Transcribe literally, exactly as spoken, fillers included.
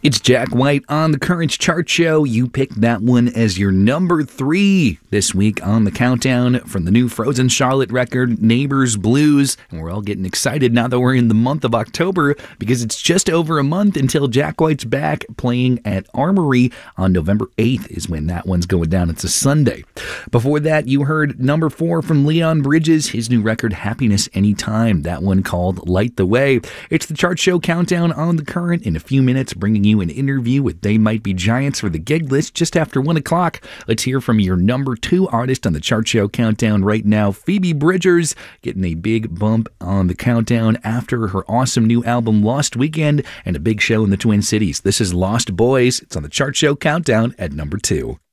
It's Jack White on the Currents Chart Show. You picked that one as your number three this week on the countdown from the new Frozen Charlotte record, Neighbors Blues. And we're all getting excited now that we're in the month of October because it's just over a month until Jack White's back playing at Armory on November eighth is when that one's going down. It's a Sunday. Before that, you heard number four from Leon Bridges, his new record, Happiness Anytime. That one called Light the Way. It's the Chart Show countdown on the Current. In a few minutes, bringing you an interview with They Might Be Giants for the gig list just after one o'clock. Let's hear from your number two artist on the Chart Show countdown right now, Phoebe Bridgers, getting a big bump on the countdown after her awesome new album Lost Weekend and a big show in the Twin Cities. This is Lost Boys. It's on the Chart Show countdown at number two.